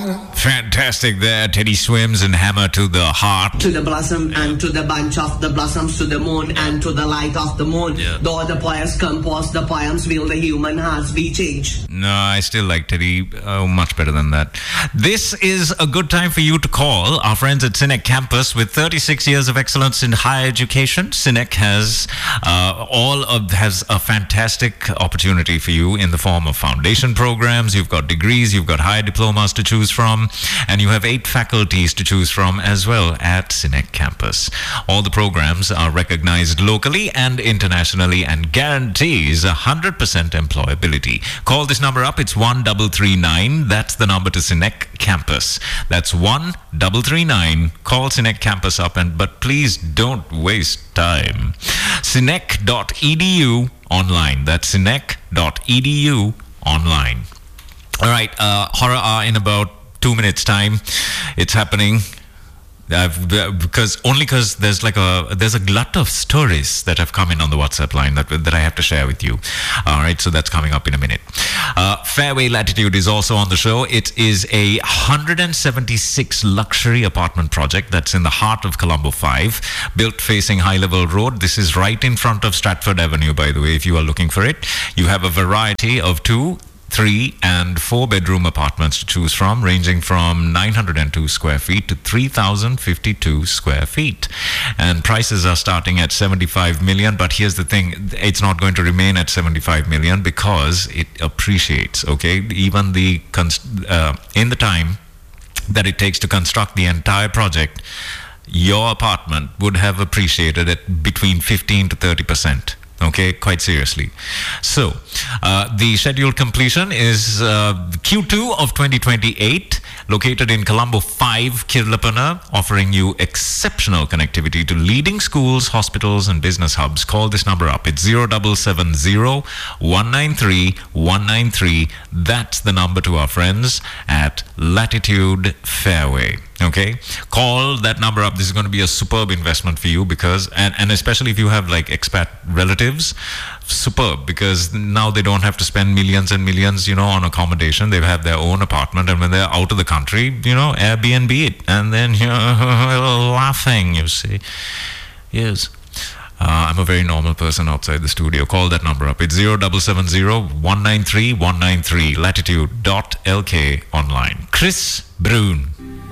Fantastic there. Teddy Swims and Hammer to the Heart. To the blossom and to the bunch of the blossoms, to the moon and to the light of the moon. Yeah. Though the poets compose the poems, will the human hearts be changed? No, I still like Teddy much better than that. This is a good time for you to call our friends at Cinec Campus. With 36 years of excellence in higher education, Cinec has has a fantastic opportunity for you in the form of foundation programs. You've got degrees, you've got higher diplomas to choose from, and you have 8 faculties to choose from as well at Cinec Campus. All the programs are recognized locally and internationally and guarantees 100% employability. Call this number up. It's 1339. That's the number to Cinec Campus. That's 1339. Call Cinec Campus up, but please don't waste time. Cinec.edu online. That's Cinec.edu online. All right, Horror Hour in about 2 minutes' time. It's happening. Because there's a glut of stories that have come in on the WhatsApp line that I have to share with you. All right, so that's coming up in a minute. Fairway Latitude is also on the show. It is a 176 luxury apartment project that's in the heart of Colombo 5, built facing High Level Road. This is right in front of Stratford Avenue, by the way, if you are looking for it. You have a variety of 2, 3 and 4 bedroom apartments to choose from, ranging from 902 square feet to 3,052 square feet. And prices are starting at 75 million. But here's the thing, it's not going to remain at 75 million because it appreciates, okay? Even in the time that it takes to construct the entire project, your apartment would have appreciated at between 15 to 30%. Okay, quite seriously. So, the scheduled completion is Q2 of 2028, located in Colombo 5, Kirlapana, offering you exceptional connectivity to leading schools, hospitals, and business hubs. Call this number up. It's 0770 193 193. That's the number to our friends at Latitude Fairway. Okay, call that number up. This is going to be a superb investment for you because, and especially if you have like expat relatives, superb, because now they don't have to spend millions and millions, on accommodation. They have their own apartment, and when they're out of the country, Airbnb it, and then you're laughing, you see. Yes. I'm a very normal person outside the studio. Call that number up. It's 0770 193 193, latitude.lk online. Chris Brune.